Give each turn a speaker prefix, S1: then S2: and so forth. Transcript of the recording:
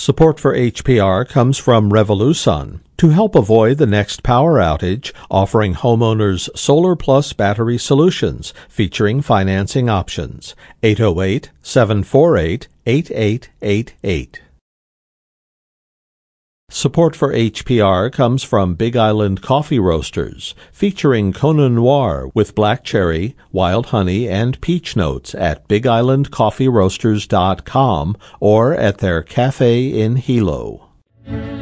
S1: Support for HPR comes from Revolusun. To help avoid the next power outage, offering homeowners Solar Plus battery solutions featuring financing options. 808-748-8888. Support for HPR comes from Big Island Coffee Roasters, featuring Kona Noir with black cherry, wild honey, and peach notes at BigIslandCoffeeRoasters.com or at their cafe in Hilo.